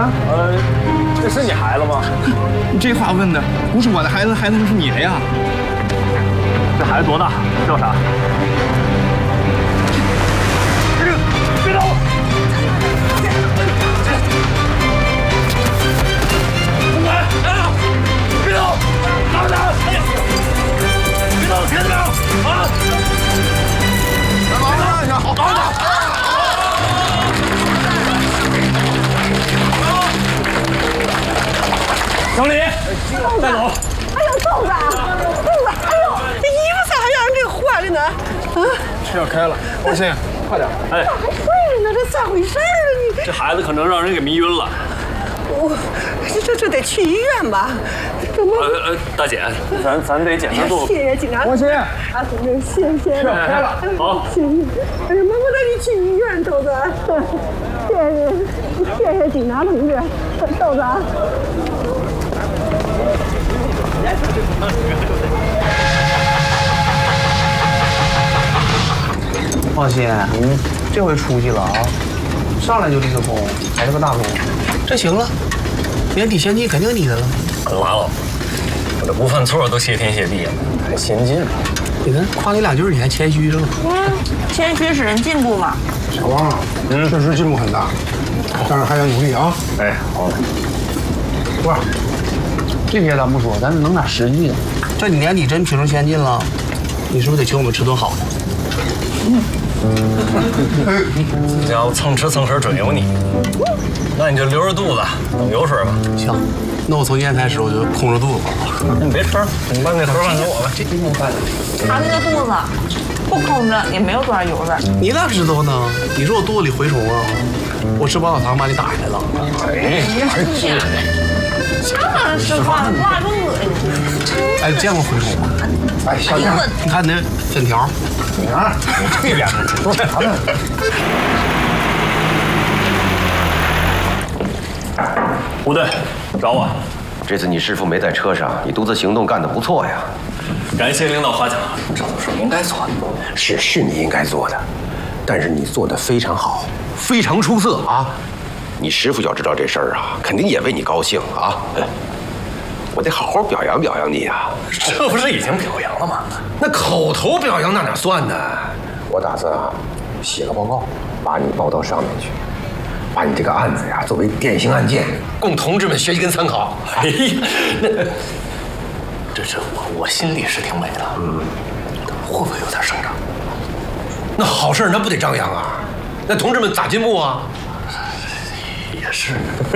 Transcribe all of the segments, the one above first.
这是你孩子吗？ 你这话问的不是我的孩子，孩子是你的呀。 这孩子多大？叫啥？别动！不管！别动！拿着！别动！听见没有？啊！来，往上上，好好的。小李，带走。 哎呦，豆子，哎呦，这衣服咋还让人给坏了呢？啊！ 车要开了，王鑫，快点！ 哎， 咋还睡了呢？这咋回事啊？你这孩子可能让人给迷晕了。 这得去医院吧？怎么？ 大姐，咱得检查肚子。 谢谢警察。 王鑫， 啊，同志，谢谢。 车要开了， 好。 谢谢。哎呀，妈妈带你去医院，豆子。谢谢警察同志，豆子。 放心，这回出息了啊！上来就立个功，还是个大功，这行了，年底现金肯定你的了。 可拉倒，我这不犯错都谢天谢地了，还先进。 你看夸你两句，你还谦虚着呢。 谦虚使人进步嘛。 小王啊，确实进步很大，但是还要努力啊。 哎，好嘞。 不是，这些咱不说，咱弄点实际的。这你年底真提升先进了，你是不是得请我们吃顿好的？ 这家伙蹭吃蹭喝准有你，那你就留着肚子等油水吧。 行，那我从今天开始我就空着肚子了。 你别吃了，你把那盒饭给我吧。 这没饭。 他那个肚子不空着也没有多少油水。 你咋知道呢？你说我肚子里蛔虫啊？我吃保险糖把你打下来了。 哎， 这吃饭挂肚子。 哎，你见过蛔虫吗？ 哎，小燕， 你看你那粉条。 你看，你这边多啥呢？ 吴队，找我。 这次你师傅没在车上，你独自行动干得不错呀。 感谢领导夸奖，这都是应该做的。 是你应该做的，但是你做得非常好，非常出色啊！你师傅要知道这事儿啊，肯定也为你高兴啊。我得好好表扬表扬你啊！ 这不是已经表扬了吗？ 那口头表扬那哪算呢？我打算啊，写个报告，把你报到上面去，把你这个案子呀作为典型案件，供同志们学习跟参考。 哎呀，那这我心里是挺美的，会不会有点声张？ 那好事那不得张扬啊？那同志们咋进步啊？ 也是，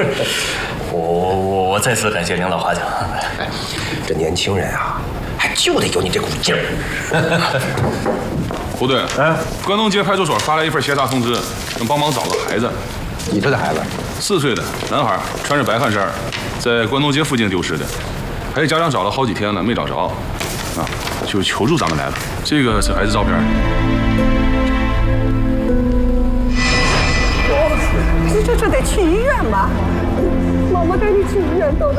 我再次感谢领导夸奖。 哎，这年轻人啊，还就得有你这股劲儿。 胡队，关东街派出所发来一份协查通知，让帮忙找个孩子。 你这个孩子 ，4岁的男孩，穿着白汗衫，在关东街附近丢失的，还有家长找了好几天了没找着，啊，就求助咱们来了。这个是孩子照片。 这得去医院吧？妈妈带你去医院，豆子。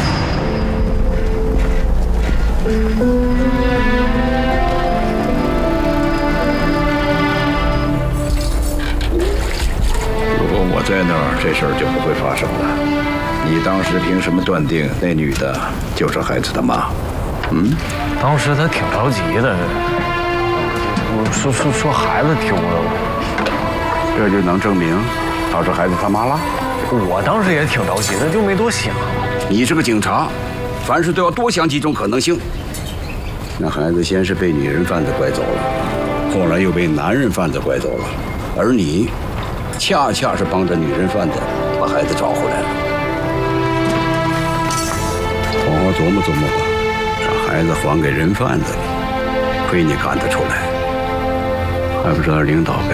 如果我在那儿，这事儿就不会发生了。你当时凭什么断定那女的就是孩子的妈？ 当时他挺着急的，说孩子丢了， 这就能证明她是孩子他妈了？ 我当时也挺着急的，就没多想。 你是个警察，凡事都要多想几种可能性。那孩子先是被女人贩子拐走了，后来又被男人贩子拐走了，而你恰恰是帮着女人贩子把孩子找回来了。好好琢磨琢磨吧，把孩子还给人贩子里，亏你干得出来，还不知道领导